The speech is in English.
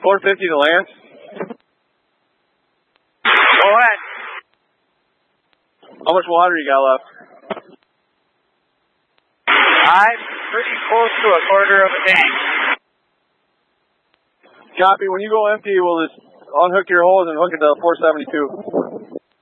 450 to Lance. Go ahead. How much water you got left? I'm pretty close to a quarter of a tank. Copy. When you go empty, we'll just unhook your hose and hook it to 472.